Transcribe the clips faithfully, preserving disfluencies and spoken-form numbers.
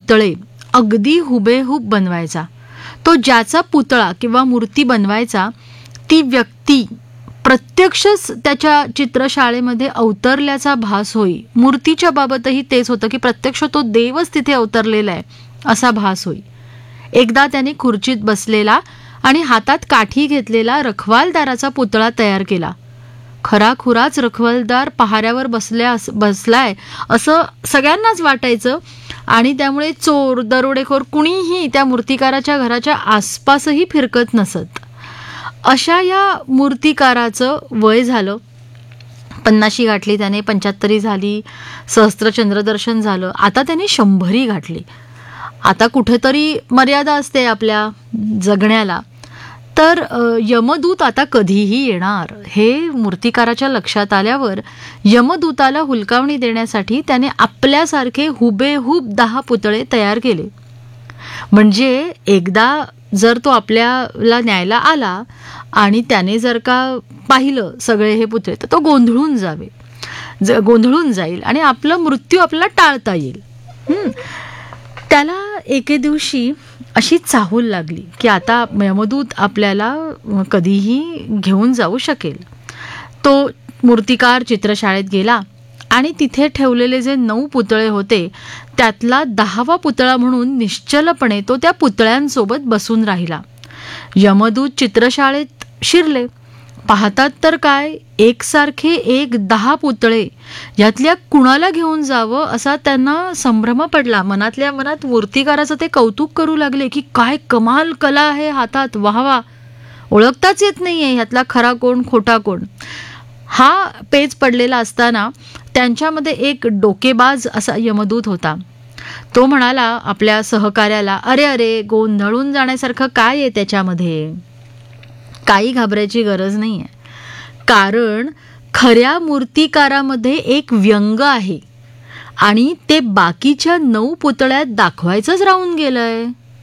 पुतळे अगदी हुबेहूब बनवायचा. तो ज्याचा पुतळा किंवा मूर्ती बनवायचा ती व्यक्ती प्रत्यक्षच त्याच्या चित्रशाळेमध्ये अवतरल्याचा भास होई. मूर्तीच्या बाबतही तेच होतं की प्रत्यक्ष तो देवच तिथे अवतरलेला आहे असा भास होई. एकदा त्याने खुर्चीत बसलेला आणि हातात काठी घेतलेला रखवालदाराचा पुतळा तयार केला. खराखुराच रखवालदार पहाऱ्यावर बसल्या बसलाय असं सगळ्यांनाच वाटायचं आणि त्यामुळे चोर दरोडेखोर कुणीही त्या मूर्तिकाराच्या घराच्या आसपासही फिरकत नसत. अशा या मूर्तिकाराचं वय झालं, पन्नाशी गाठली त्याने, पंच्याहत्तरी झाली, सहस्त्रचंद्रदर्शन झालं, आता त्याने शंभरी गाठली. आता कुठेतरी मर्यादा असते आपल्या जगण्याला. तर यमदूत आता कधीही येणार हे मूर्तिकाराच्या लक्षात आल्यावर यमदूताला हुलकावणी देण्यासाठी त्याने आपल्यासारखे हुबेहूब दहा पुतळे तयार केले. म्हणजे एकदा जर तो आपल्याला न्यायला आला आणि त्याने जर का पाहिलं सगळे हे पुतळे तर तो गोंधळून जावे ज गोंधळून जाईल आणि आपला मृत्यू आपल्याला टाळता येईल. त्याला एके दिवशी अशी चाहूल लागली की आता यमदूत आपल्याला कधीही घेऊन जाऊ शकेल. तो मूर्तिकार चित्रशाळेत गेला आणि तिथे ठेवलेले जे नऊ पुतळे होते त्यातला दहावा पुतळा म्हणून निश्चलपणे तो त्या पुतळ्यांसोबत बसून राहिला. यमदूत चित्रशाळेत शिरले. पाहतात तर काय, एकसारखे एक दहा पुतळे, यातल्या कुणाला घेऊन जावं असा त्यांना संभ्रम पडला. मनातल्या मनात मूर्तिकाराचं ते कौतुक करू लागले की काय कमाल कला आहे हातात, वाह वाह, ओळखताच येत नाहीये ह्यातला खरा कोण खोटा कोण. हा पेच पडलेला असताना त्यांच्यामध्ये एक डोकेबाज असा यमदूत होता. तो म्हणाला आपल्या सहकार्याला, अरे अरे गोंधळून जाण्यासारखं काय आहे त्याच्यामध्ये, काही घाबरायची गरज नाहीये, कारण खऱ्या मूर्तिकारामध्ये एक व्यंग आहे आणि ते बाकीच्या नऊ पुतळ्यात दाखवायचंच राहून गेलंय.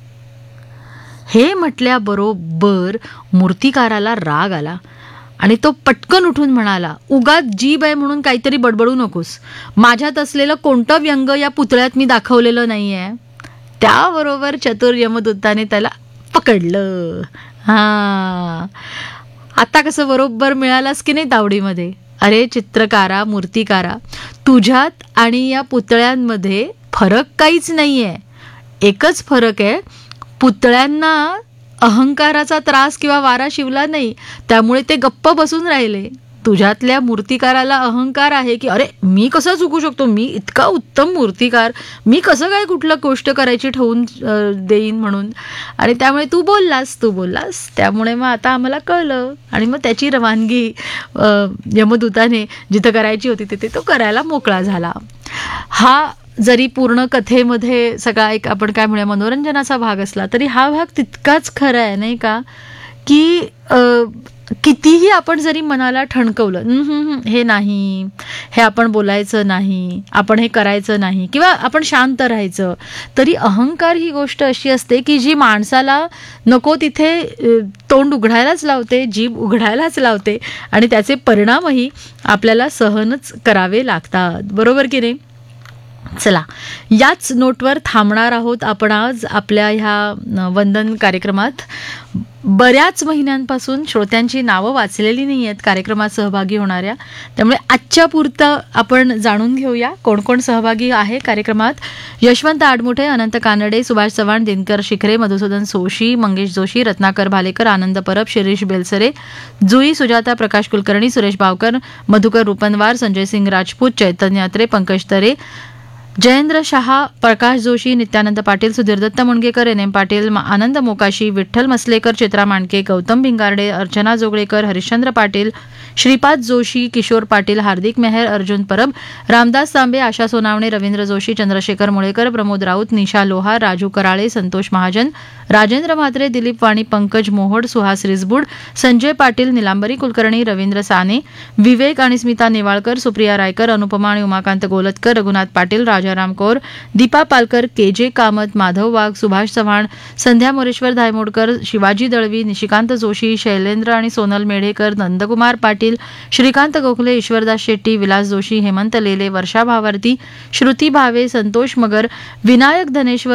हे म्हटल्याबरोबर मूर्तिकाराला राग आला आणि तो पटकन उठून म्हणाला, उगाच जीभ आहे म्हणून काहीतरी बडबडू नकोस, माझ्यात असलेलं कोणतं व्यंग या पुतळ्यात मी दाखवलेलं नाहीये. त्याबरोबर चतुर यमदूताने त्याला पकडलं. हा, आता कसं बरोबर मिळालास की नाही तावडीमध्ये. अरे चित्रकारा, मूर्तिकारा, तुझ्यात आणि या पुतळ्यांमध्ये फरक काहीच नाहीये. एकच फरक आहे, पुतळ्यांना अहंकाराचा त्रास किंवा वारा शिवला नाही त्यामुळे ते गप्प बसून राहिले. तुझ्यातल्या मूर्तिकाराला अहंकार आहे की अरे मी कसं चुकू शकतो, मी इतका उत्तम मूर्तिकार, मी कसं काय कुठलं गोष्ट करायची ठेवून देईन म्हणून. आणि त्यामुळे तू बोललास तू बोललास त्यामुळे मग आता आम्हाला कळलं आणि मग त्याची रवानगी यमदूताने जिथं करायची होती तिथे तो करायला मोकळा झाला. हा जरी पूर्ण कथेमध्ये सगळा एक आपण काय म्हणूया मनोरंजनाचा भाग असला तरी हा भाग तितकाच खरा आहे नाही का, की कितीही आपण जरी मनाला ठणकवलं, हे नाही, हे आपण बोलायचं नाही, आपण हे करायचं नाही किंवा आपण शांत राहायचं, तरी अहंकार ही गोष्ट अशी असते की जी माणसाला नको तिथे तोंड उघडायलाच लावते, जीभ उघडायलाच लावते आणि त्याचे परिणामही आपल्याला सहनच करावे लागतात. बरोबर की नाही. चला, याच नोटवर थांबणार आहोत आपण आज आपल्या ह्या वंदन कार्यक्रमात. बऱ्याच महिन्यांपासून श्रोत्यांची नावं वाचलेली नाही आहेत कार्यक्रमात सहभागी होणाऱ्या, त्यामुळे आजच्या पुरतं आपण जाणून घेऊया कोण कोण सहभागी आहे कार्यक्रमात. यशवंत आडमुठे, अनंत कानडे, सुभाष चव्हाण, दिनकर शिखरे, मधुसूदन सोशी, मंगेश जोशी, रत्नाकर भालेकर, आनंद परब, शिरीष बेलसरे, जुई, सुजाता, प्रकाश कुलकर्णी, सुरेश भावकर, मधुकर रुपनवार, संजय सिंग राजपूत, चैतन्य अत्रे, पंकज तरे, जयेंद्र शहा, प्रकाश जोशी, नित्यानंद पाटील, सुधीर दत्त मुणगेकर, एन एम पाटील, आनंद मोकाशी, विठ्ठल मसलेकर, चित्रा मांडके, गौतम भिंगारडे, अर्चना जोगळेकर, हरिश्चंद्र पाटील, श्रीपाद जोशी, किशोर पाटील, हार्दिक मेहर, अर्जुन परब, रामदास तांबे, आशा सोनावणे, रवींद्र जोशी, चंद्रशेखर मुळेकर, प्रमोद राऊत, निशा लोहार, राजू कराळे, संतोष महाजन, राजेंद्र म्हात्रे, दिलीप वाणी, पंकज मोहोड, सुहास रिसबूड, संजय पाटील, निलांबरी कुलकर्णी, रवींद्र साने, विवेक आणि स्मिता नेवाळकर, सुप्रिया रायकर, अनुपमा आणि उमाकांत गोलतकर, रघुनाथ पाटील, राजाराम कौर, दीपा पालकर, के जे कामत, माधव वाघ, सुभाष चव्हाण, संध्या मोरेश्वर धायमोडकर, शिवाजी दळवी, निशिकांत जोशी, शैलेंद्र आणि सोनल मेढेकर, नंदकुमार पाटील, श्रीकांत गोखले, ईश्वरदास शेट्टी, विलास जोशी, हेमंत लेले, वर्षा भावार्थी, श्रुती भावे, संतोष मगर, विनायक धनेश्वर,